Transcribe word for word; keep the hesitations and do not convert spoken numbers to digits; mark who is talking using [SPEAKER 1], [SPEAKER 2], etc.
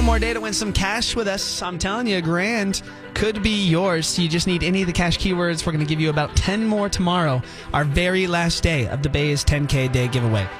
[SPEAKER 1] One more day to win some cash with us. I'm telling you, a grand could be yours. You just need any of the cash keywords. We're going to give you about ten more tomorrow, our very last day of the Bay's ten K Day giveaway.